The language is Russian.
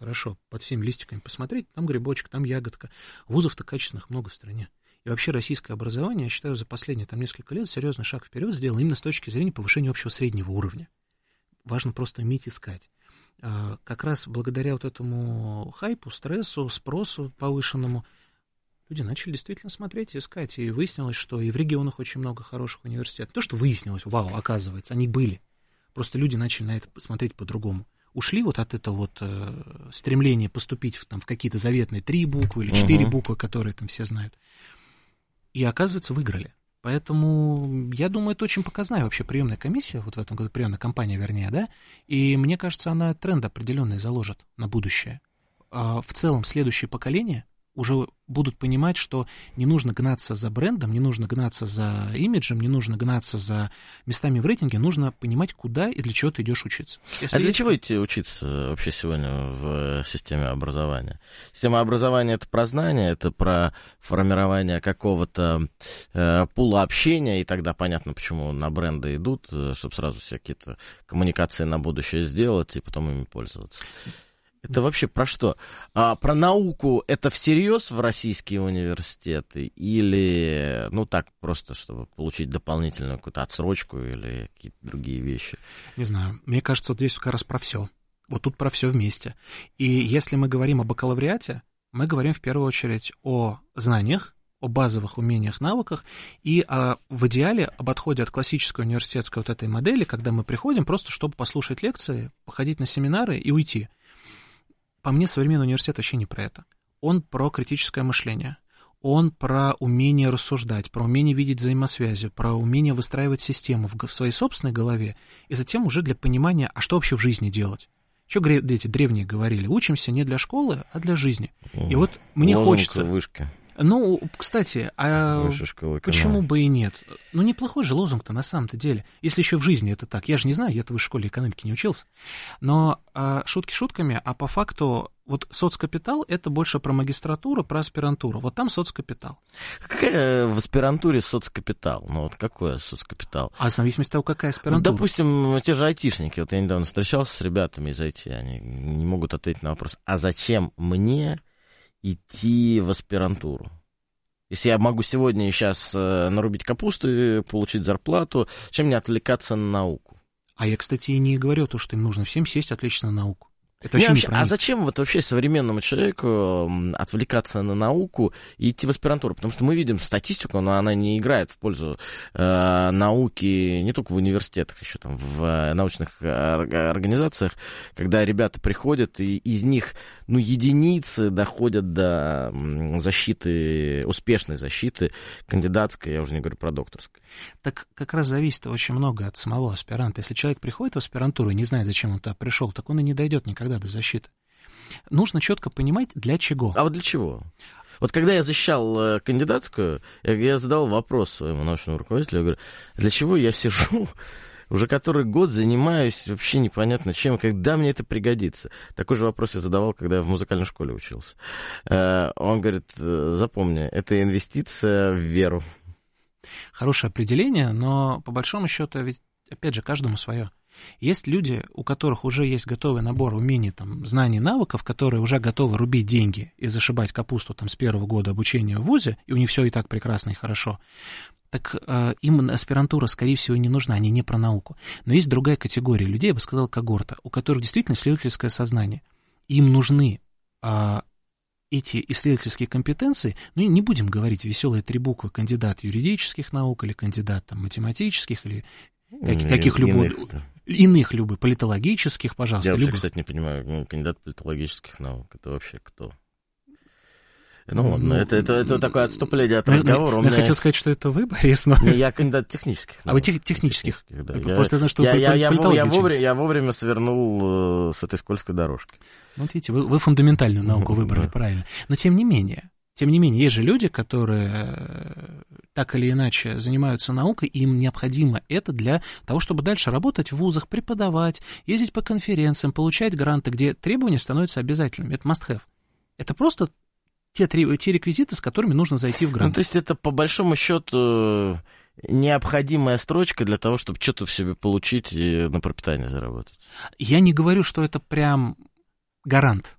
хорошо под всеми листиками посмотреть, там грибочек, там ягодка. Вузов-то качественных много в стране. И вообще российское образование, я считаю, за последние там несколько лет серьезный шаг вперед сделал именно с точки зрения повышения общего среднего уровня. Важно просто уметь искать. Как раз благодаря вот этому хайпу, стрессу, спросу повышенному, люди начали действительно смотреть и искать. И выяснилось, что и в регионах очень много хороших университетов. Не то, что выяснилось, вау, оказывается, они были. Просто люди начали на это смотреть по-другому. Ушли вот от этого вот стремления поступить в какие-то заветные 3 буквы или 4 буквы, которые там все знают. И, оказывается, выиграли. Поэтому, я думаю, это очень показная вообще приемная комиссия, вот в этом году приемная кампания, вернее, да, и мне кажется, она тренд определенный заложит на будущее. В целом, следующее поколение уже будут понимать, что не нужно гнаться за брендом, не нужно гнаться за имиджем, не нужно гнаться за местами в рейтинге, нужно понимать, куда и для чего ты идешь учиться. А для чего идти учиться вообще сегодня в системе образования? Система образования — это про знания, это про формирование какого-то пула общения, и тогда понятно, почему на бренды идут, чтобы сразу все какие-то коммуникации на будущее сделать и потом ими пользоваться. Это вообще про что? Про науку это всерьез в российские университеты или, так, просто чтобы получить дополнительную какую-то отсрочку или какие-то другие вещи? Не знаю. Мне кажется, вот здесь как раз про все. Вот тут про все вместе. И если мы говорим о бакалавриате, мы говорим в первую очередь о знаниях, о базовых умениях, навыках и в идеале об отходе от классической университетской вот этой модели, когда мы приходим просто, чтобы послушать лекции, походить на семинары и уйти. По мне, современный университет вообще не про это. Он про критическое мышление. Он про умение рассуждать, про умение видеть взаимосвязи, про умение выстраивать систему в своей собственной голове, и затем уже для понимания, а что вообще в жизни делать. Что эти древние говорили? Учимся не для школы, а для жизни. И вот мне хочется... Вышки. Кстати, почему бы и нет? Неплохой же лозунг-то на самом-то деле. Если еще в жизни это так. Я же не знаю, я-то в школе экономики не учился. Но шутки шутками, а по факту вот соцкапитал — это больше про магистратуру, про аспирантуру. Вот там соцкапитал. Какая в аспирантуре соцкапитал? Какой соцкапитал? А в зависимости от того, какая аспирантура. Допустим, те же айтишники. Вот я недавно встречался с ребятами из IT, они не могут ответить на вопрос, а зачем мне идти в аспирантуру? Если я могу сегодня и сейчас нарубить капусты, получить зарплату, чем мне отвлекаться на науку? А я, кстати, и не говорю то, что им нужно всем сесть отлично на науку. Это вообще не про них. А зачем вообще современному человеку отвлекаться на науку и идти в аспирантуру? Потому что мы видим статистику, но она не играет в пользу науки не только в университетах, еще там в научных организациях, когда ребята приходят, и из них единицы доходят до защиты, успешной защиты, кандидатской, я уже не говорю про докторской. Так как раз зависит очень много от самого аспиранта. Если человек приходит в аспирантуру и не знает, зачем он туда пришел, так он и не дойдет никогда до защиты. Нужно четко понимать, для чего. А вот для чего? Вот когда я защищал кандидатскую, я задал вопрос своему научному руководителю, я говорю, для чего я сижу, уже который год занимаюсь вообще непонятно чем, когда мне это пригодится. Такой же вопрос я задавал, когда я в музыкальной школе учился. Он говорит, запомни, это инвестиция в веру. Хорошее определение, но по большому счету, ведь, опять же, каждому свое. Есть люди, у которых уже есть готовый набор умений, знаний, навыков, которые уже готовы рубить деньги и зашибать капусту с первого года обучения в вузе, и у них все и так прекрасно и хорошо. Так им аспирантура, скорее всего, не нужна, они не про науку. Но есть другая категория людей, я бы сказал, когорта, у которых действительно исследовательское сознание. Им нужны эти исследовательские компетенции, не будем говорить веселые 3 буквы, кандидат юридических наук или кандидат каких-либо иных политологических, пожалуйста. Я вообще, кстати, не понимаю, кандидат политологических наук, это вообще кто? Ладно, это такое отступление от разговора. Я хотел сказать, что это вы, Борис, но... Я кандидат технических наук. А вы технических? Да. Просто знаю, что вы политологических. Я вовремя свернул с этой скользкой дорожки. Вот видите, вы фундаментальную науку выбрали, правильно. Но тем не менее, есть же люди, которые так или иначе занимаются наукой, и им необходимо это для того, чтобы дальше работать в вузах, преподавать, ездить по конференциям, получать гранты, где требования становятся обязательными. Это must-have. Это просто те реквизиты, с которыми нужно зайти в грант. То есть это, по большому счету, необходимая строчка для того, чтобы что-то в себе получить и на пропитание заработать. Я не говорю, что это прям гарант.